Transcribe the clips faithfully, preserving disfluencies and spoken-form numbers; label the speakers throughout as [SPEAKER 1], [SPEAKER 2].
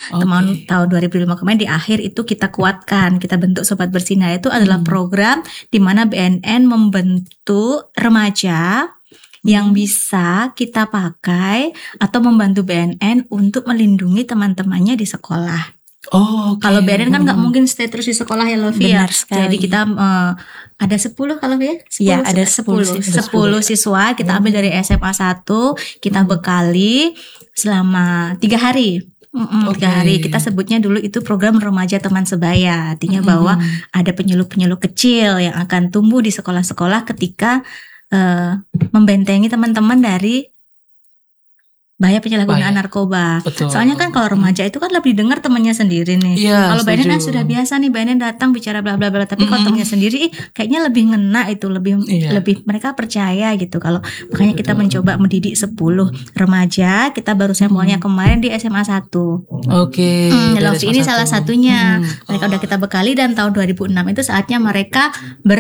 [SPEAKER 1] Teman
[SPEAKER 2] Oke.
[SPEAKER 1] tahun dua ribu lima kemarin di akhir itu kita kuatkan, kita bentuk Sobat Bersinar itu adalah
[SPEAKER 2] Hmm.
[SPEAKER 1] program di mana B N N membentuk remaja yang
[SPEAKER 2] Hmm.
[SPEAKER 1] bisa kita pakai atau membantu B N N untuk melindungi teman-temannya di sekolah.
[SPEAKER 2] Oh, oke.
[SPEAKER 1] Kalau B N N kan nggak
[SPEAKER 2] Hmm.
[SPEAKER 1] mungkin stay terus di sekolah ya Lovi ya.
[SPEAKER 3] Benar sekali.
[SPEAKER 1] Jadi kita eh, ada sepuluh kalau ya?
[SPEAKER 3] Iya, ada
[SPEAKER 1] sepuluh,
[SPEAKER 3] sepuluh siswa.
[SPEAKER 1] sepuluh siswa kita
[SPEAKER 2] Oh.
[SPEAKER 1] ambil dari S M A satu, kita
[SPEAKER 2] Hmm.
[SPEAKER 1] bekali selama tiga hari. Mm-mm,
[SPEAKER 2] Oke.
[SPEAKER 1] tiga hari kita sebutnya dulu itu program remaja teman sebaya, artinya bahwa
[SPEAKER 2] Hmm.
[SPEAKER 1] ada penyuluh-penyuluh kecil yang akan tumbuh di sekolah-sekolah ketika eh, membentengi teman-teman dari bahaya penyalahgunaan
[SPEAKER 2] Bahaya.
[SPEAKER 1] narkoba.
[SPEAKER 2] Betul.
[SPEAKER 1] Soalnya kan kalau remaja itu kan lebih dengar temannya sendiri nih.
[SPEAKER 2] Iya,
[SPEAKER 1] Kalau B N N kan
[SPEAKER 2] setuju.
[SPEAKER 1] sudah biasa nih, B N N datang bicara bla bla bla, tapi kalau
[SPEAKER 2] Mm-mm.
[SPEAKER 1] temannya sendiri ih, kayaknya lebih ngena itu, lebih
[SPEAKER 2] Iya.
[SPEAKER 1] lebih mereka percaya gitu. Kalau makanya kita
[SPEAKER 2] Betul.
[SPEAKER 1] mencoba mendidik sepuluh remaja, kita baru sampelnya kemarin di S M A satu.
[SPEAKER 2] Oke.
[SPEAKER 1] Hmm,
[SPEAKER 2] dari
[SPEAKER 1] Lovi
[SPEAKER 2] S M A
[SPEAKER 1] ini
[SPEAKER 2] satu.
[SPEAKER 1] salah satunya.
[SPEAKER 2] Hmm.
[SPEAKER 1] Mereka
[SPEAKER 2] Oh.
[SPEAKER 1] udah kita bekali dan tahun dua ribu enam itu saatnya mereka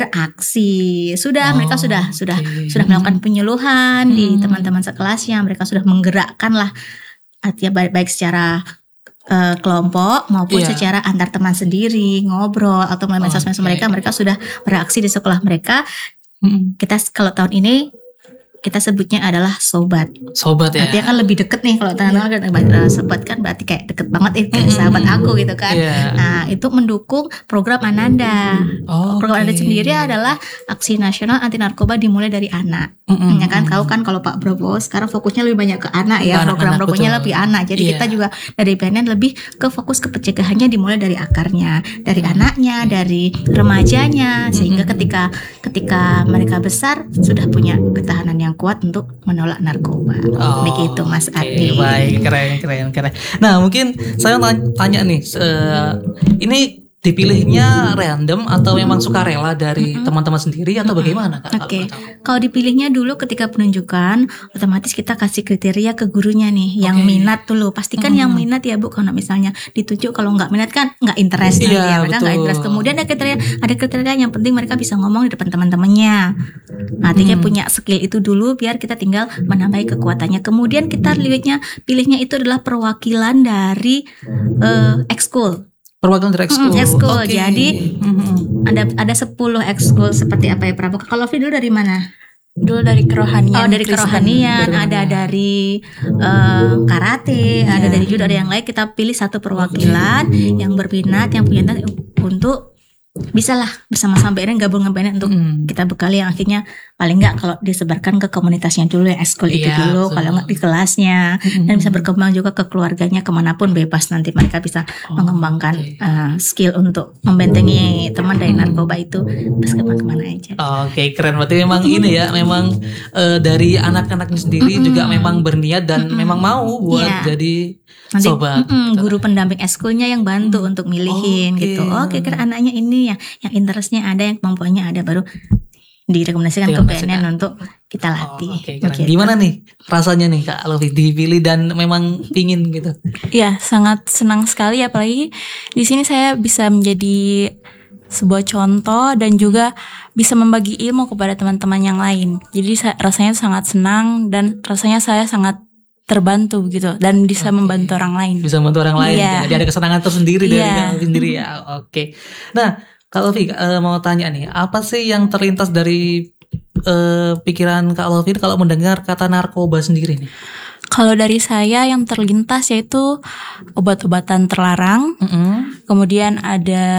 [SPEAKER 1] beraksi. Sudah,
[SPEAKER 2] Oh,
[SPEAKER 1] mereka sudah sudah
[SPEAKER 2] oke.
[SPEAKER 1] sudah melakukan penyuluhan di
[SPEAKER 2] Hmm.
[SPEAKER 1] teman-teman sekelasnya. Mereka sudah menggerakkan lah, artinya baik baik secara eh, kelompok maupun
[SPEAKER 2] Iya.
[SPEAKER 1] secara antar teman sendiri, ngobrol atau melalui medsos
[SPEAKER 2] Oke.
[SPEAKER 1] mereka. Mereka sudah beraksi di sekolah mereka.
[SPEAKER 2] Hmm.
[SPEAKER 1] Kita kalau tahun ini kita sebutnya adalah sobat.
[SPEAKER 2] Sobat ya.
[SPEAKER 1] Artinya kan lebih deket nih kalau teman-teman kan sobat kan berarti kayak deket banget itu kayak sahabat aku gitu kan.
[SPEAKER 2] Iya.
[SPEAKER 1] Nah itu mendukung program Ananda.
[SPEAKER 2] Oh,
[SPEAKER 1] Program
[SPEAKER 2] oke.
[SPEAKER 1] Ananda sendiri adalah aksi nasional anti narkoba dimulai dari anak.
[SPEAKER 2] Mm-mm.
[SPEAKER 1] Ya kan, tahu kan kalau Pak Prabowo sekarang fokusnya lebih banyak ke anak ya,
[SPEAKER 2] Anak-anak,
[SPEAKER 1] program programnya
[SPEAKER 2] betul.
[SPEAKER 1] lebih anak. Jadi
[SPEAKER 2] Iya.
[SPEAKER 1] kita juga dari B N N lebih ke fokus ke pencegahannya dimulai dari akarnya, dari anaknya, dari remajanya, sehingga
[SPEAKER 2] Mm-mm.
[SPEAKER 1] ketika ketika mereka besar sudah punya ketahanan yang kuat untuk menolak narkoba.
[SPEAKER 2] Oh,
[SPEAKER 1] Begitu Mas
[SPEAKER 2] oke,
[SPEAKER 1] Adi.
[SPEAKER 2] baik, keren, keren, keren. Nah, mungkin saya tanya, tanya nih, eh, ini dipilihnya random atau memang sukarela dari
[SPEAKER 1] Mm-mm.
[SPEAKER 2] teman-teman sendiri atau bagaimana, Kak?
[SPEAKER 1] Oke.
[SPEAKER 2] Kalau boleh tahu?
[SPEAKER 1] Kalau dipilihnya dulu ketika penunjukan, otomatis kita kasih kriteria ke gurunya nih, yang
[SPEAKER 2] Oke.
[SPEAKER 1] minat dulu. Pastikan
[SPEAKER 2] Hmm.
[SPEAKER 1] yang minat ya Bu. Kalau misalnya ditunjuk, kalau nggak minat kan nggak interest nanti
[SPEAKER 2] Iya,
[SPEAKER 1] ya. Mereka nggak
[SPEAKER 2] betul.
[SPEAKER 1] interest. Kemudian ada kriteria, ada kriteria yang penting mereka bisa ngomong di depan teman-temannya. Nah, artinya
[SPEAKER 2] Hmm.
[SPEAKER 1] punya skill itu dulu, biar kita tinggal menambahi kekuatannya. Kemudian kita lihatnya, pilihnya itu adalah perwakilan dari eh, ekskul.
[SPEAKER 2] Perwakilan dari ekskul.
[SPEAKER 1] Hmm, ekskul.
[SPEAKER 2] Oke.
[SPEAKER 1] Jadi,
[SPEAKER 2] Mhm.
[SPEAKER 1] Ada ada sepuluh ekskul seperti apa ya Prabu? Kalau Fi dulu dari mana?
[SPEAKER 3] Dulu dari kerohanian.
[SPEAKER 1] Oh, dari
[SPEAKER 3] Kristen.
[SPEAKER 1] kerohanian,
[SPEAKER 2] Dari
[SPEAKER 1] ada
[SPEAKER 2] kerohanian.
[SPEAKER 1] dari eh, karate,
[SPEAKER 3] Iya.
[SPEAKER 1] ada dari judo, ada yang lain. Kita pilih satu perwakilan yang berminat, yang punya minat untuk bisa lah bersama-sama B N N, gabung dengan B N N untuk
[SPEAKER 2] Mm.
[SPEAKER 1] kita bekali yang akhirnya paling nggak kalau disebarkan ke komunitasnya dulu ya, ekskul itu
[SPEAKER 2] Iya,
[SPEAKER 1] dulu,
[SPEAKER 2] betul.
[SPEAKER 1] kalau nggak di kelasnya,
[SPEAKER 2] Mm-mm.
[SPEAKER 1] dan bisa berkembang juga ke keluarganya kemanapun bebas, nanti mereka bisa
[SPEAKER 2] Oh,
[SPEAKER 1] mengembangkan
[SPEAKER 2] oke.
[SPEAKER 1] eh, skill untuk membentengi teman dari
[SPEAKER 2] Hmm.
[SPEAKER 1] narkoba itu pas kemana-kemana aja.
[SPEAKER 2] Oke, keren. Berarti memang ini ya, memang eh, dari anak-anaknya sendiri
[SPEAKER 1] Mm-mm.
[SPEAKER 2] juga memang berniat dan
[SPEAKER 1] Mm-mm.
[SPEAKER 2] memang mau buat
[SPEAKER 1] Iya.
[SPEAKER 2] jadi
[SPEAKER 1] Nanti
[SPEAKER 2] sobat.
[SPEAKER 1] mm-mm, guru pendamping ekskulnya yang bantu untuk milihin
[SPEAKER 2] Oke.
[SPEAKER 1] gitu. Oh, kira-kira anaknya ini yang yang interestnya ada, yang kemampuannya ada, baru direkomendasikan ke B N N
[SPEAKER 2] Direkomendasikan.
[SPEAKER 1] untuk kita
[SPEAKER 2] Oh,
[SPEAKER 1] latih.
[SPEAKER 2] oke, keren.
[SPEAKER 1] Begitu.
[SPEAKER 2] Gimana nih rasanya nih Kak Lovi dipilih dan memang pingin gitu?
[SPEAKER 3] Iya, sangat senang sekali, apalagi di sini saya bisa menjadi sebuah contoh dan juga bisa membagi ilmu kepada teman-teman yang lain. Jadi sa- rasanya sangat senang dan rasanya saya sangat terbantu gitu dan bisa
[SPEAKER 2] Oke.
[SPEAKER 3] membantu orang lain.
[SPEAKER 2] Bisa membantu orang lain.
[SPEAKER 3] Iya.
[SPEAKER 2] Jadi ada kesenangan tersendiri dari
[SPEAKER 3] Iya.
[SPEAKER 2] Kak Lovi sendiri ya. Oke. Nah, Kak Lovi eh, mau tanya nih, apa sih yang terlintas dari eh, pikiran Kak Lovi kalau mendengar kata narkoba sendiri nih?
[SPEAKER 3] Kalau dari saya yang terlintas yaitu obat-obatan terlarang,
[SPEAKER 2] Mm-mm.
[SPEAKER 3] kemudian ada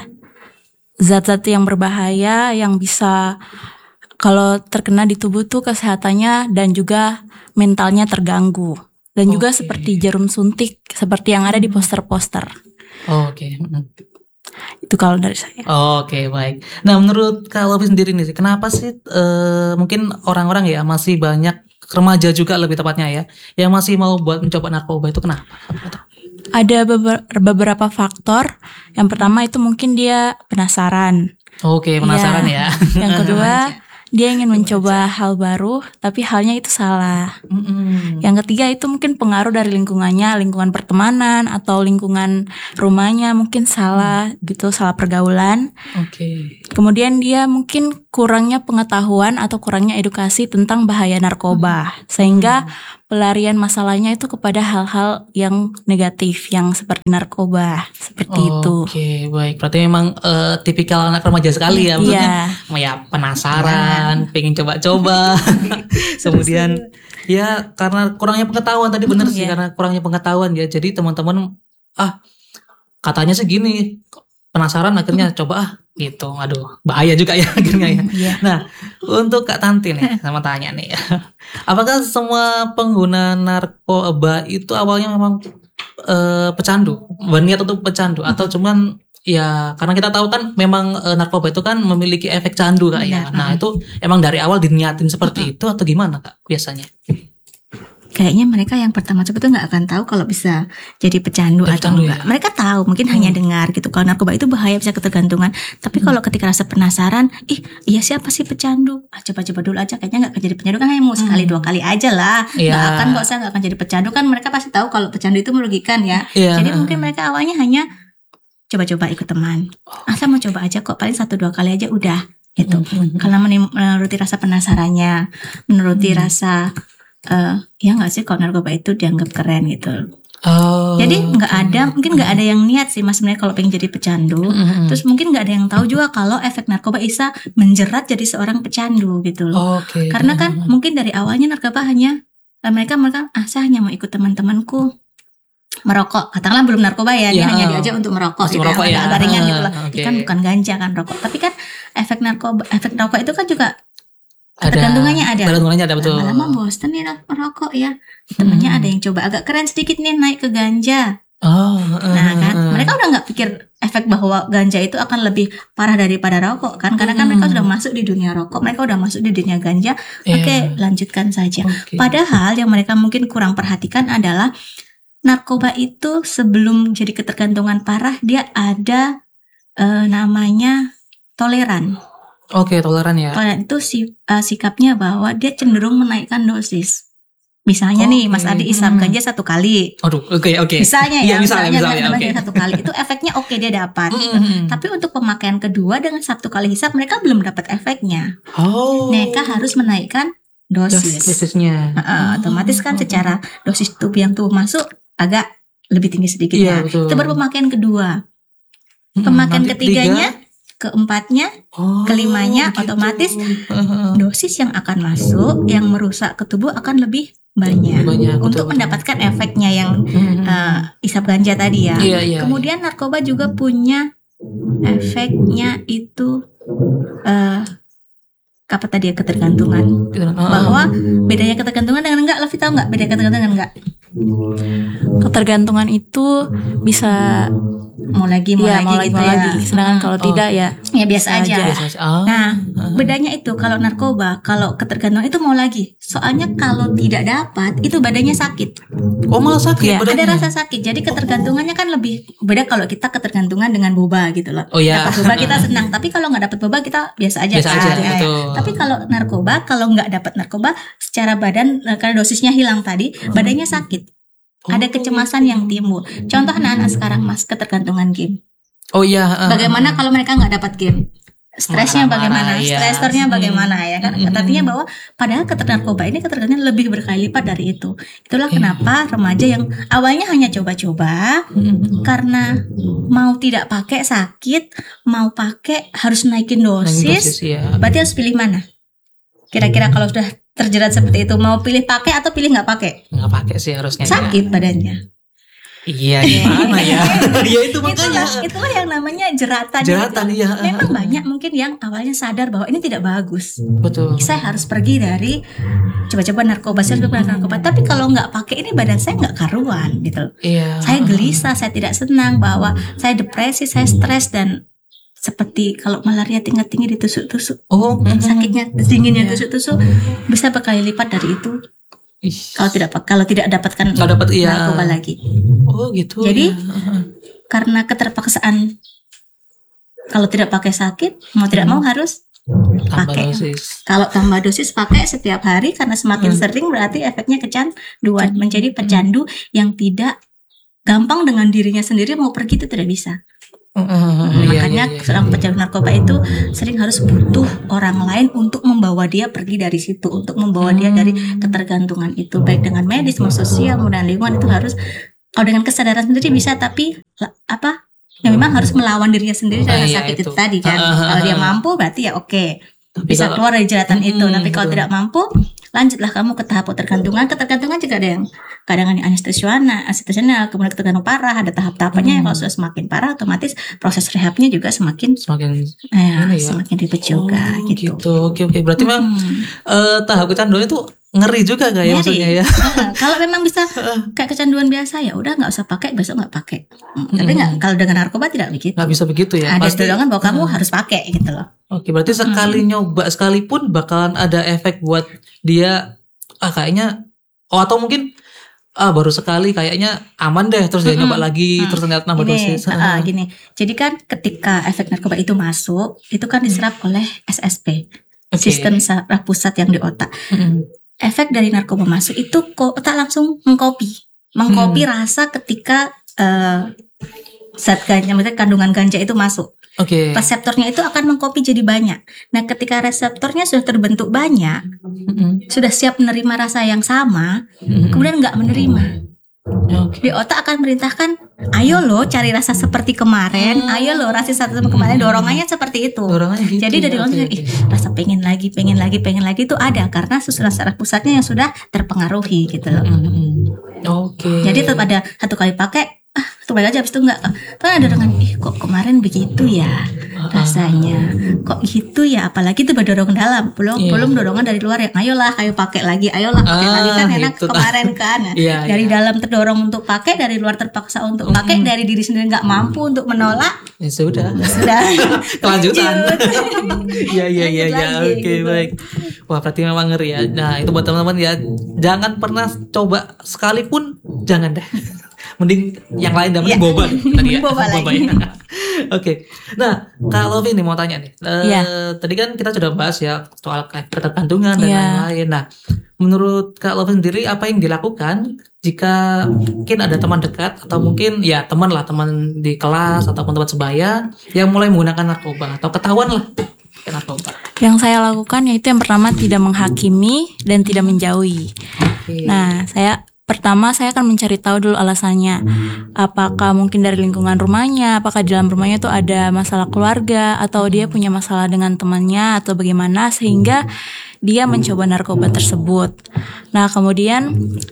[SPEAKER 3] zat-zat yang berbahaya yang bisa kalau terkena di tubuh tuh kesehatannya dan juga mentalnya terganggu. Dan juga
[SPEAKER 2] Oke.
[SPEAKER 3] seperti jarum suntik seperti yang ada di poster-poster.
[SPEAKER 2] Oke. Mm-mm.
[SPEAKER 3] Itu kalau dari saya.
[SPEAKER 2] Oke, baik. Nah, menurut Kak Lovi sendiri nih, kenapa sih eh, mungkin orang-orang ya masih banyak remaja juga lebih tepatnya ya, yang masih mau buat mencoba narkoba itu kenapa?
[SPEAKER 3] Ada beber- beberapa faktor. Yang pertama itu mungkin dia penasaran.
[SPEAKER 2] Oke, penasaran
[SPEAKER 3] Iya.
[SPEAKER 2] ya.
[SPEAKER 3] Yang kedua, dia ingin mencoba hal baru, tapi halnya itu salah.
[SPEAKER 2] Mm-mm.
[SPEAKER 3] Yang ketiga itu mungkin pengaruh dari lingkungannya, lingkungan pertemanan atau lingkungan rumahnya mungkin salah gitu, salah pergaulan.
[SPEAKER 2] Oke.
[SPEAKER 3] Kemudian dia mungkin kurangnya pengetahuan atau kurangnya edukasi tentang bahaya narkoba, sehingga pelarian masalahnya itu kepada hal-hal yang negatif, yang seperti narkoba, seperti itu.
[SPEAKER 2] Oke, baik. Berarti memang eh, tipikal anak remaja sekali ya, maksudnya ya penasaran, pengen coba-coba. Kemudian ya karena kurangnya pengetahuan tadi benar sih,
[SPEAKER 3] Iya.
[SPEAKER 2] karena kurangnya pengetahuan ya. Jadi teman-teman ah katanya segini, penasaran akhirnya coba ah gitu. Aduh, bahaya juga ya akhirnya ya.
[SPEAKER 3] Iya.
[SPEAKER 2] Nah, untuk Kak Tanti nih, sama tanya nih. Apakah semua pengguna narkoba itu awalnya memang eh, pecandu, berniat untuk pecandu, atau cuman ya karena kita tahu kan memang eh, narkoba itu kan memiliki efek candu Kak ya.
[SPEAKER 1] Benar.
[SPEAKER 2] Nah, itu emang dari awal diniatin seperti itu atau gimana Kak biasanya?
[SPEAKER 1] Kayaknya mereka yang pertama coba tuh nggak akan tahu kalau bisa jadi pecandu
[SPEAKER 2] Jadi
[SPEAKER 1] atau
[SPEAKER 2] pecandu
[SPEAKER 1] enggak.
[SPEAKER 2] ya?
[SPEAKER 1] Mereka tahu, mungkin hanya dengar gitu. Kalau narkoba itu bahaya, bisa ketergantungan. Tapi kalau ketika rasa penasaran, ih, iya siapa sih pecandu? Ah, coba-coba dulu aja. Kayaknya nggak akan jadi pecandu, kan hanya mau sekali dua kali aja lah.
[SPEAKER 2] Iya.
[SPEAKER 1] Nggak akan kok, saya nggak akan jadi pecandu, kan mereka pasti tahu kalau pecandu itu merugikan ya.
[SPEAKER 2] Iya.
[SPEAKER 1] Jadi mungkin mereka awalnya hanya coba-coba ikut teman. Ah, saya mau coba aja kok, paling satu dua kali aja udah gitu. Karena menim- menuruti rasa penasarannya, menuruti rasa eh ya nggak sih kalau narkoba itu dianggap keren gitu.
[SPEAKER 2] Oh,
[SPEAKER 1] Jadi nggak
[SPEAKER 2] oke.
[SPEAKER 1] ada, mungkin nggak ada yang niat sih mas sebenarnya kalau pengen jadi pecandu.
[SPEAKER 2] Mm-mm.
[SPEAKER 1] Terus mungkin nggak ada yang tahu juga kalau efek narkoba bisa menjerat jadi seorang pecandu gitu loh.
[SPEAKER 2] Oke.
[SPEAKER 1] Karena kan mungkin dari awalnya narkoba hanya eh, mereka mereka ah saya hanya mau ikut teman-temanku merokok, katakanlah belum narkoba ya, dia
[SPEAKER 2] Ya.
[SPEAKER 1] hanya diajak untuk merokok,
[SPEAKER 2] Masih
[SPEAKER 1] gitu
[SPEAKER 2] merokok
[SPEAKER 1] ya,
[SPEAKER 2] ya.
[SPEAKER 1] agak ringan gitu lah.
[SPEAKER 2] Ah, oke.
[SPEAKER 1] Kan bukan ganja kan rokok, tapi kan efek narkoba, efek rokok itu kan juga
[SPEAKER 2] Ada.
[SPEAKER 1] ketergantungannya ada.
[SPEAKER 2] Ketergantungannya ada betul.
[SPEAKER 1] Lama-lama bosen nih merokok ya. Temennya
[SPEAKER 2] Hmm.
[SPEAKER 1] ada yang coba agak keren sedikit nih naik ke ganja.
[SPEAKER 2] Oh,
[SPEAKER 1] Nah kan, mereka udah nggak pikir efek bahwa ganja itu akan lebih parah daripada rokok kan? Karena kan mereka sudah masuk di dunia rokok, mereka udah masuk di dunia ganja.
[SPEAKER 2] Iya.
[SPEAKER 1] Oke, lanjutkan saja.
[SPEAKER 2] Oke.
[SPEAKER 1] Padahal yang mereka mungkin kurang perhatikan adalah narkoba itu sebelum jadi ketergantungan parah dia ada eh, namanya toleran.
[SPEAKER 2] Oke, toleran ya.
[SPEAKER 1] Toleran itu si, eh, sikapnya bahwa dia cenderung menaikkan dosis. Misalnya nih, Mas
[SPEAKER 2] Oke.
[SPEAKER 1] Adi isap
[SPEAKER 2] Hmm.
[SPEAKER 1] ganja satu kali.
[SPEAKER 2] Aduh, oke oke.
[SPEAKER 1] Misalnya
[SPEAKER 2] Iya,
[SPEAKER 1] ya,
[SPEAKER 2] misalnya, misalnya,
[SPEAKER 1] misalnya
[SPEAKER 2] oke.
[SPEAKER 1] satu kali itu efeknya oke dia dapat.
[SPEAKER 2] Mm-mm.
[SPEAKER 1] Tapi untuk pemakaian kedua dengan satu kali hisap mereka belum dapat efeknya.
[SPEAKER 2] Oh.
[SPEAKER 1] Mereka harus menaikkan dosis.
[SPEAKER 2] Dosisnya.
[SPEAKER 1] Heeh, otomatis kan secara dosis tubuh yang tubuh masuk agak lebih tinggi sedikit
[SPEAKER 2] Iya,
[SPEAKER 1] ya.
[SPEAKER 2] betul.
[SPEAKER 1] Itu baru pemakaian kedua.
[SPEAKER 2] Mm-mm.
[SPEAKER 1] Pemakaian
[SPEAKER 2] Nanti
[SPEAKER 1] ketiganya,
[SPEAKER 2] tiga.
[SPEAKER 1] keempatnya,
[SPEAKER 2] Oh,
[SPEAKER 1] kelimanya
[SPEAKER 2] gitu.
[SPEAKER 1] otomatis
[SPEAKER 2] Heeh.
[SPEAKER 1] dosis yang akan masuk yang merusak ke tubuh akan lebih banyak,
[SPEAKER 2] Banyak, betul,
[SPEAKER 1] untuk
[SPEAKER 2] betul.
[SPEAKER 1] mendapatkan efeknya yang
[SPEAKER 2] Mm-mm.
[SPEAKER 1] eh, isap ganja tadi ya.
[SPEAKER 2] Iya, iya.
[SPEAKER 1] Kemudian narkoba juga punya efeknya itu eh apa tadi ya, ketergantungan.
[SPEAKER 2] Iya. Heeh.
[SPEAKER 1] Bahwa bedanya ketergantungan dengan enggak, Lofi tahu enggak bedanya ketergantungan dengan enggak?
[SPEAKER 3] Ketergantungan itu bisa
[SPEAKER 1] Mau lagi mau
[SPEAKER 3] ya
[SPEAKER 1] lagi
[SPEAKER 3] mau lagi
[SPEAKER 1] gitu
[SPEAKER 3] mau
[SPEAKER 1] ya.
[SPEAKER 3] lagi. Sedangkan kalau
[SPEAKER 2] Oh.
[SPEAKER 3] tidak ya
[SPEAKER 1] Ya biasa aja.
[SPEAKER 3] aja.
[SPEAKER 2] Biasa aja. Oh.
[SPEAKER 1] Nah, bedanya itu kalau narkoba, kalau ketergantungan itu mau lagi. Soalnya kalau tidak dapat, itu badannya sakit.
[SPEAKER 2] Oh, malah sakit
[SPEAKER 3] Iya,
[SPEAKER 2] badannya.
[SPEAKER 1] Ada rasa sakit. Jadi ketergantungannya kan lebih beda kalau kita ketergantungan dengan boba gitu loh.
[SPEAKER 2] Oh, iya.
[SPEAKER 1] Dapat boba kita senang, tapi kalau nggak dapat boba kita biasa aja.
[SPEAKER 2] Biasa
[SPEAKER 1] kan?
[SPEAKER 2] aja,
[SPEAKER 1] Ya, ya.
[SPEAKER 2] betul.
[SPEAKER 1] Tapi kalau narkoba, kalau nggak dapat narkoba, secara badan eh, karena dosisnya hilang tadi, badannya sakit. Ada kecemasan yang timbul. Contoh anak-anak sekarang mas ketergantungan game.
[SPEAKER 2] Oh iya. heeh.
[SPEAKER 1] Bagaimana kalau mereka nggak dapat game? Stresnya
[SPEAKER 2] Marah-marah,
[SPEAKER 1] bagaimana?
[SPEAKER 2] iya.
[SPEAKER 1] Stressornya
[SPEAKER 2] Hmm.
[SPEAKER 1] bagaimana ya kan?
[SPEAKER 2] Hmm.
[SPEAKER 1] Artinya bahwa padahal ketergantungan ini ketergantungan lebih berkali lipat dari itu. Itulah
[SPEAKER 2] Oke.
[SPEAKER 1] kenapa remaja yang awalnya hanya coba-coba
[SPEAKER 2] Mm-mm.
[SPEAKER 1] karena mau tidak pakai sakit, mau pakai harus naikin
[SPEAKER 2] Naikin
[SPEAKER 1] dosis.
[SPEAKER 2] dosis, ya.
[SPEAKER 1] Berarti harus pilih mana? Kira-kira kalau sudah terjerat seperti itu, mau pilih pakai atau pilih nggak pakai?
[SPEAKER 2] Nggak pakai sih harusnya. ya.
[SPEAKER 1] Sakit badannya.
[SPEAKER 2] Iya, gimana ya? Ya itu makanya.
[SPEAKER 1] Itulah, itulah yang namanya jeratan.
[SPEAKER 2] Jeratan,
[SPEAKER 1] itu.
[SPEAKER 2] iya.
[SPEAKER 1] Memang banyak mungkin yang awalnya sadar bahwa ini tidak bagus.
[SPEAKER 2] Betul.
[SPEAKER 1] Saya harus pergi dari coba-coba narkoba, saya harus coba narkoba. Tapi kalau nggak pakai ini badan saya nggak karuan gitu.
[SPEAKER 2] Iya.
[SPEAKER 1] Saya gelisah, saya tidak senang, bahwa saya depresi, saya stres, dan seperti kalau malaria tingkat tinggi ditusuk-tusuk,
[SPEAKER 2] Oh,
[SPEAKER 1] sakitnya dinginnya
[SPEAKER 2] Iya.
[SPEAKER 1] tusuk-tusuk bisa berkali lipat dari itu
[SPEAKER 2] Ih.
[SPEAKER 1] kalau tidak kalau tidak dapatkan
[SPEAKER 2] Kalau dapat, iya.
[SPEAKER 1] narkoba lagi.
[SPEAKER 2] Oh gitu.
[SPEAKER 1] Jadi,
[SPEAKER 2] ya.
[SPEAKER 1] Karena keterpaksaan, kalau tidak pakai sakit, mau tidak mau harus
[SPEAKER 2] tambah
[SPEAKER 1] pakai.
[SPEAKER 2] dosis.
[SPEAKER 1] Kalau tambah dosis pakai setiap hari, karena semakin
[SPEAKER 2] Hmm.
[SPEAKER 1] sering berarti efeknya kecanduan, menjadi pecandu yang tidak gampang dengan dirinya sendiri mau pergi itu tidak bisa.
[SPEAKER 2] Uh, iya,
[SPEAKER 1] Makanya
[SPEAKER 2] iya, iya.
[SPEAKER 1] seorang pecandu narkoba itu sering harus butuh orang lain untuk membawa dia pergi dari situ, untuk membawa dia dari ketergantungan itu, baik dengan medis, maupun sosial, dan lingkungan. Itu harus, kalau dengan kesadaran sendiri bisa, tapi la- apa? Ya memang harus melawan dirinya sendiri
[SPEAKER 2] Ah,
[SPEAKER 1] dari
[SPEAKER 2] iya,
[SPEAKER 1] sakit itu,
[SPEAKER 2] itu.
[SPEAKER 1] tadi kan.
[SPEAKER 2] Ah, ah, ah,
[SPEAKER 1] Kalau dia
[SPEAKER 2] ah.
[SPEAKER 1] mampu berarti ya oke,
[SPEAKER 2] Tapi
[SPEAKER 1] bisa
[SPEAKER 2] kalau-
[SPEAKER 1] keluar dari jeratan itu.
[SPEAKER 2] Mm-mm,
[SPEAKER 1] Tapi kalau
[SPEAKER 2] betul.
[SPEAKER 1] tidak mampu, lanjutlah kamu ke tahap ketergantungan. Ketergantungan juga ada yang kadang anestesional, anestesional, kemudian ketergantungan parah, ada tahap-tahapannya.
[SPEAKER 2] Hmm.
[SPEAKER 1] Kalau sudah semakin parah, otomatis proses rehabnya juga semakin
[SPEAKER 2] Semakin
[SPEAKER 1] eh,
[SPEAKER 2] Ini ya.
[SPEAKER 1] semakin ribet juga
[SPEAKER 2] Oh,
[SPEAKER 1] gitu.
[SPEAKER 2] gitu. Oke oke. Berarti memang
[SPEAKER 1] Hmm.
[SPEAKER 2] eh, tahap kecanduan itu ngeri juga gak ya
[SPEAKER 1] Ngeri.
[SPEAKER 2] maksudnya ya?
[SPEAKER 1] Nah, kalau memang bisa kayak kecanduan biasa, ya udah nggak usah pakai, besok nggak pakai. Hmm, Tapi nggak, kalau dengan narkoba tidak begitu.
[SPEAKER 2] Nggak bisa begitu ya.
[SPEAKER 1] Ada
[SPEAKER 2] Pasti.
[SPEAKER 1] dorongan bahwa kamu
[SPEAKER 2] Hmm.
[SPEAKER 1] harus pakai gitu loh.
[SPEAKER 2] Oke, berarti sekali nyoba sekalipun bakalan ada efek buat dia, ah kayaknya, oh atau mungkin ah baru sekali kayaknya aman deh, terus dia
[SPEAKER 1] Mm-mm.
[SPEAKER 2] nyoba lagi,
[SPEAKER 1] Mm.
[SPEAKER 2] terus ternyata nambah
[SPEAKER 1] Gini,
[SPEAKER 2] dosis.
[SPEAKER 1] ah, gini. Jadi kan ketika efek narkoba itu masuk, itu kan diserap oleh S S P,
[SPEAKER 2] Oke.
[SPEAKER 1] sistem saraf pusat yang di otak.
[SPEAKER 2] Mm-mm.
[SPEAKER 1] Efek dari narkoba masuk itu kok otak langsung mengcopy, mengcopy rasa ketika eh, zat ganja, maksudnya kandungan ganja itu masuk.
[SPEAKER 2] Oke.
[SPEAKER 1] Reseptornya itu akan mengcopy jadi banyak. Nah, ketika reseptornya sudah terbentuk banyak,
[SPEAKER 2] Mm-mm.
[SPEAKER 1] sudah siap menerima rasa yang sama,
[SPEAKER 2] Mm-mm.
[SPEAKER 1] kemudian nggak menerima.
[SPEAKER 2] Oke.
[SPEAKER 1] Di otak akan merintahkan, ayo lo cari rasa seperti kemarin, ayo lo rasa satu sama kemarin, dorongannya seperti itu.
[SPEAKER 2] Dorongannya gitu.
[SPEAKER 1] Jadi dari
[SPEAKER 2] ya,
[SPEAKER 1] langsung,
[SPEAKER 2] oke,
[SPEAKER 1] ih,
[SPEAKER 2] oke.
[SPEAKER 1] rasa pengen lagi, pengen lagi, pengen lagi itu ada karena susunan saraf pusatnya yang sudah terpengaruhi gitu loh.
[SPEAKER 2] Mm-mm. Oke.
[SPEAKER 1] Jadi tetap ada satu kali pakai, ah satu kali aja habis itu enggak. Terus ada dorongan, ih kok kemarin begitu ya rasanya, kok gitu ya, apalagi itu berdorongan dalam, belum
[SPEAKER 2] Iya.
[SPEAKER 1] belum dorongan dari luar yang ayolah, ayo pakai lagi, ayolah pakai
[SPEAKER 2] Ah,
[SPEAKER 1] lagi kan enak
[SPEAKER 2] gitu.
[SPEAKER 1] kemarin kan. Nah,
[SPEAKER 2] Iya,
[SPEAKER 1] dari
[SPEAKER 2] iya.
[SPEAKER 1] dalam terdorong untuk pakai, dari luar terpaksa untuk pakai, dari diri sendiri nggak mampu untuk menolak,
[SPEAKER 2] Ya sudah.
[SPEAKER 1] sudah
[SPEAKER 2] Kelanjutan.
[SPEAKER 1] lanjut.
[SPEAKER 2] Iya iya iya
[SPEAKER 1] Lanjut
[SPEAKER 2] ya.
[SPEAKER 1] lagi,
[SPEAKER 2] Oke
[SPEAKER 1] gitu.
[SPEAKER 2] baik. Wah berarti memang ngeri ya. Nah itu buat teman-teman ya, jangan pernah coba sekalipun, jangan deh. Mending yang lain dah, mending
[SPEAKER 1] Iya.
[SPEAKER 2] boba deh, tadi ya.
[SPEAKER 1] Boba lagi.
[SPEAKER 2] ya. Oke. Nah kalau Vini mau tanya nih, eh,
[SPEAKER 3] Iya.
[SPEAKER 2] tadi kan kita sudah bahas ya soal ketergantungan dan
[SPEAKER 3] Iya.
[SPEAKER 2] lain-lain. Nah menurut Kak Lovin sendiri apa yang dilakukan jika mungkin ada teman dekat atau mungkin ya teman lah, teman di kelas ataupun tempat sebaya yang mulai menggunakan narkoba atau ketahuan lah pakai narkoba.
[SPEAKER 3] Yang saya lakukan yaitu yang pertama tidak menghakimi dan tidak menjauhi.
[SPEAKER 2] Oke.
[SPEAKER 3] Nah, saya pertama saya akan mencari tahu dulu alasannya. Apakah mungkin dari lingkungan rumahnya, apakah di dalam rumahnya tuh ada masalah keluarga atau dia punya masalah dengan temannya atau bagaimana sehingga dia mencoba narkoba tersebut. Nah, kemudian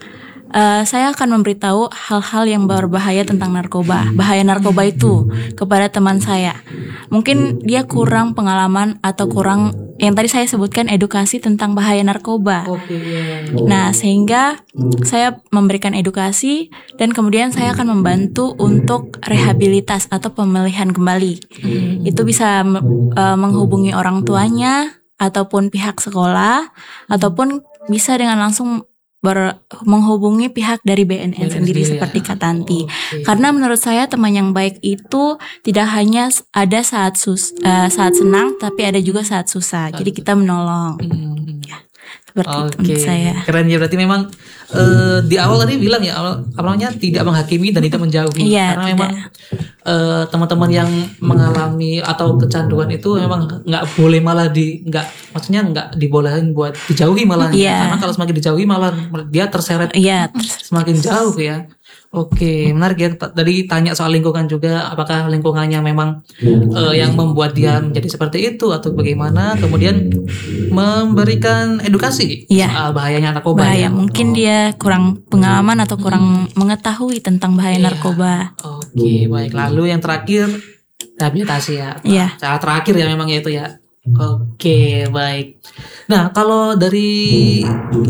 [SPEAKER 3] eh, saya akan memberitahu hal-hal yang berbahaya tentang narkoba, bahaya narkoba itu kepada teman saya. Mungkin dia kurang pengalaman atau kurang yang tadi saya sebutkan edukasi tentang bahaya narkoba.
[SPEAKER 2] Oke. Iya.
[SPEAKER 3] Nah, sehingga saya memberikan edukasi dan kemudian saya akan membantu untuk rehabilitas atau pemulihan kembali. Itu bisa uh, menghubungi orang tuanya ataupun pihak sekolah ataupun bisa dengan langsung ber, menghubungi pihak dari B N N
[SPEAKER 2] B N N
[SPEAKER 3] sendiri
[SPEAKER 2] sendiri
[SPEAKER 3] seperti
[SPEAKER 2] ya.
[SPEAKER 3] Kak Tanti.
[SPEAKER 2] Oke.
[SPEAKER 3] Karena menurut saya teman yang baik itu tidak hanya ada saat sus, uh, saat senang, tapi ada juga saat susah. Jadi kita menolong.
[SPEAKER 2] Hmm.
[SPEAKER 3] Seperti itu
[SPEAKER 2] Oke,
[SPEAKER 3] menurut saya.
[SPEAKER 2] keren ya, berarti memang eh, di awal tadi bilang ya awal apa namanya tidak menghakimi dan tidak menjauhi.
[SPEAKER 3] Iya,
[SPEAKER 2] Karena
[SPEAKER 3] tidak.
[SPEAKER 2] memang eh, teman-teman yang mengalami atau kecanduan itu memang nggak boleh malah di nggak maksudnya nggak dibolehin buat dijauhi malah.
[SPEAKER 3] Iya.
[SPEAKER 2] Karena kalau semakin dijauhi malah dia terseret
[SPEAKER 3] Iya, terus
[SPEAKER 2] semakin jauh ya. Oke, menarik ya. T- Tadi tanya soal lingkungan juga, apakah lingkungannya memang eh, yang membuat dia menjadi seperti itu atau bagaimana? Kemudian memberikan edukasi
[SPEAKER 3] Iya.
[SPEAKER 2] soal bahayanya narkoba.
[SPEAKER 3] bahaya.
[SPEAKER 2] ya.
[SPEAKER 3] Mungkin dia kurang pengalaman atau kurang mengetahui tentang bahaya
[SPEAKER 2] Iya.
[SPEAKER 3] narkoba.
[SPEAKER 2] Oke, baik. Lalu yang terakhir rehabilitasi ya.
[SPEAKER 3] Iya.
[SPEAKER 2] Cara terakhir ya memang itu ya. Oke, baik. Nah, kalau dari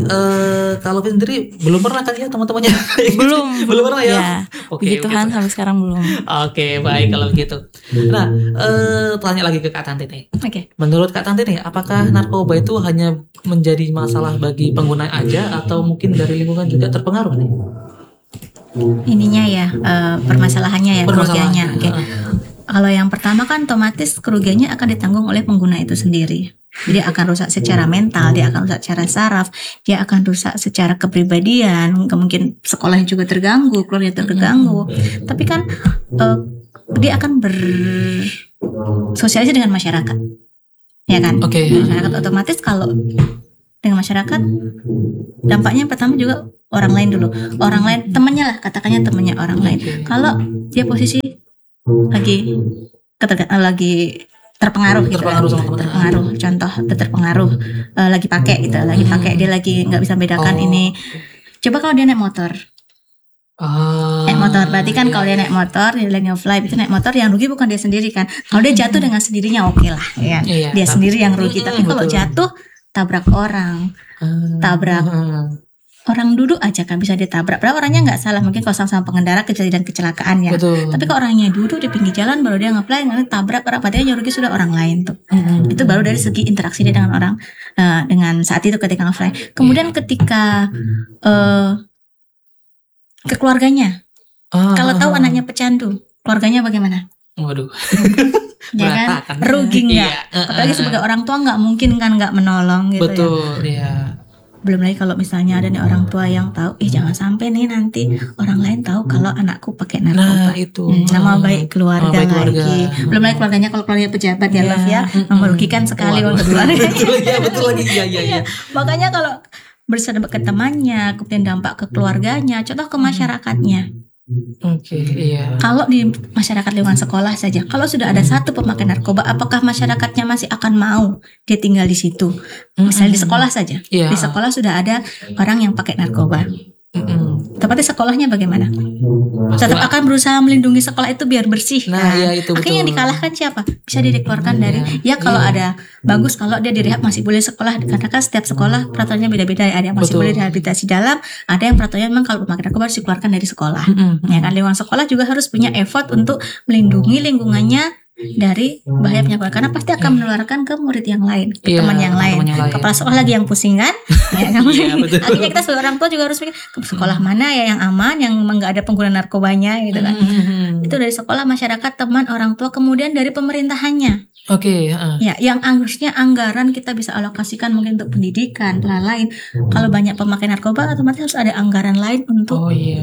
[SPEAKER 2] eh kalau Vin sendiri belum pernah kan ya teman-temannya?
[SPEAKER 3] Belum,
[SPEAKER 2] belum pernah ya.
[SPEAKER 3] Ya,
[SPEAKER 2] Oke,
[SPEAKER 3] puji Tuhan
[SPEAKER 2] oke.
[SPEAKER 3] sampai sekarang belum.
[SPEAKER 2] Oke, baik kalau begitu. Nah, eh tanya lagi ke Kak Tanti nih.
[SPEAKER 1] Oke.
[SPEAKER 2] Menurut Kak Tanti nih, apakah narkoba itu hanya menjadi masalah bagi pengguna aja atau mungkin dari lingkungan juga terpengaruh nih?
[SPEAKER 1] Ininya ya, eh, permasalahannya ya, kerugiannya. Oke. Kalau yang pertama kan otomatis kerugiannya akan ditanggung oleh pengguna itu sendiri. Dia akan rusak secara mental, dia akan rusak secara saraf, dia akan rusak secara kepribadian, mungkin sekolahnya juga terganggu, keluarga terganggu. Tapi kan eh, dia akan bersosialisasi dengan masyarakat, ya kan?
[SPEAKER 2] Oke.
[SPEAKER 1] Masyarakat otomatis kalau dengan masyarakat dampaknya yang pertama juga orang lain dulu, orang lain temannya lah, katakannya temannya orang lain. Kalau dia posisi lagi keterga- lagi terpengaruh gitu,
[SPEAKER 2] Terpengaruh
[SPEAKER 1] kan.
[SPEAKER 2] sama teman-teman.
[SPEAKER 1] terpengaruh, contoh terpengaruh eh, lagi pakai gitu, lagi pakai dia lagi nggak bisa bedakan
[SPEAKER 2] Oh.
[SPEAKER 1] ini. Coba kalau dia naik motor,
[SPEAKER 2] Ah,
[SPEAKER 1] naik motor berarti kan kalau dia naik motor, dia lagi nge-fly itu naik motor, yang rugi bukan dia sendiri kan. Kalau dia jatuh dengan sendirinya oke lah, ya.
[SPEAKER 2] Iya,
[SPEAKER 1] Dia
[SPEAKER 2] tapi-
[SPEAKER 1] sendiri yang rugi. Tapi
[SPEAKER 2] Mm,
[SPEAKER 1] kalau
[SPEAKER 2] betul.
[SPEAKER 1] jatuh tabrak orang,
[SPEAKER 2] Ah,
[SPEAKER 1] tabrak.
[SPEAKER 2] ah,
[SPEAKER 1] orang duduk aja kan bisa ditabrak. Padahal orangnya nggak salah, mungkin kalau sama pengendara kejadian kecelakaan ya.
[SPEAKER 2] betul.
[SPEAKER 1] Tapi kalau orangnya duduk di pinggir jalan baru dia nge-fly, nanti tabrak orang, padahal yang rugi sudah orang lain tuh.
[SPEAKER 2] Mm-mm.
[SPEAKER 1] Itu baru dari segi interaksi dia dengan orang, eh, dengan saat itu ketika nge-fly. Kemudian ketika eh, ke keluarganya,
[SPEAKER 2] Ah,
[SPEAKER 1] kalau tahu
[SPEAKER 2] ah,
[SPEAKER 1] anaknya pecandu, keluarganya bagaimana?
[SPEAKER 2] waduh.
[SPEAKER 1] Ya kan,
[SPEAKER 2] Berantakan.
[SPEAKER 1] rugi nggak?
[SPEAKER 2] Iya, eh,
[SPEAKER 1] Apalagi
[SPEAKER 2] eh,
[SPEAKER 1] sebagai orang tua nggak mungkin kan nggak menolong gitu ya.
[SPEAKER 2] betul, iya.
[SPEAKER 1] Belum lagi kalau misalnya ada nih orang tua yang tahu, ih jangan sampai nih nanti orang lain tahu kalau anakku pakai narkoba.
[SPEAKER 2] Nah, itu.
[SPEAKER 1] Hmm, nama
[SPEAKER 2] Ah,
[SPEAKER 1] baik keluarga,
[SPEAKER 2] nama baik keluarga.
[SPEAKER 1] lagi. Belum lagi keluarganya, kalau keluarga pejabat ya,
[SPEAKER 2] Iya.
[SPEAKER 1] Love ya,
[SPEAKER 2] Mm-mm.
[SPEAKER 1] merugikan sekali
[SPEAKER 2] Waduh.
[SPEAKER 1] untuk keluarga.
[SPEAKER 2] Betul, iya, betul lagi. Iya, iya, iya.
[SPEAKER 1] Makanya kalau bersedekah ke temannya, kemudian dampak ke keluarganya, contoh ke masyarakatnya.
[SPEAKER 2] Oke, iya.
[SPEAKER 1] Kalau di masyarakat lingkungan sekolah saja, kalau sudah ada satu pemakai narkoba, apakah masyarakatnya masih akan mau dia tinggal di situ? Misalnya di sekolah saja,
[SPEAKER 2] Iya.
[SPEAKER 1] di sekolah sudah ada orang yang pakai narkoba.
[SPEAKER 2] Mm-mm.
[SPEAKER 1] Tapi sekolahnya bagaimana?
[SPEAKER 2] Pasti
[SPEAKER 1] Tetap
[SPEAKER 2] lah.
[SPEAKER 1] akan berusaha melindungi sekolah itu biar bersih.
[SPEAKER 2] Nah,
[SPEAKER 1] kan?
[SPEAKER 2] iya, itu
[SPEAKER 1] Akhirnya yang
[SPEAKER 2] betul.
[SPEAKER 1] dikalahkan siapa? Bisa dia dikeluarkan
[SPEAKER 2] Hmm,
[SPEAKER 1] dari.
[SPEAKER 2] iya.
[SPEAKER 1] Ya kalau
[SPEAKER 2] Iya.
[SPEAKER 1] ada bagus kalau dia direhab masih boleh sekolah, karena kan setiap sekolah peraturannya beda-beda. Ada yang masih
[SPEAKER 2] Betul.
[SPEAKER 1] boleh rehabilitasi dalam, ada yang peraturannya memang kalau pemakai narkoba harus dikeluarkan dari sekolah.
[SPEAKER 2] Mm-mm.
[SPEAKER 1] Ya kan, lingkungan sekolah juga harus punya effort untuk melindungi lingkungannya dari bahaya penyakit, karena pasti akan menularkan ke murid yang lain, ke
[SPEAKER 2] Iya,
[SPEAKER 1] teman yang
[SPEAKER 2] ke
[SPEAKER 1] lain.
[SPEAKER 2] teman yang lain.
[SPEAKER 1] Kepala sekolah lagi yang pusing kan? Ya, kan?
[SPEAKER 2] Iya, betul.
[SPEAKER 1] Akhirnya kita sebagai orang tua juga harus pikir ke sekolah mana ya yang aman, yang memang nggak ada pengguna narkobanya gitu kan.
[SPEAKER 2] Mm-mm.
[SPEAKER 1] Itu dari sekolah, masyarakat, teman, orang tua, kemudian dari pemerintahannya.
[SPEAKER 2] Oke, ah.
[SPEAKER 1] Ya, yang harusnya anggaran kita bisa alokasikan mungkin untuk pendidikan dan lain-lain. Kalau banyak pemakai narkoba, otomatis harus ada anggaran lain untuk
[SPEAKER 2] Oh iya.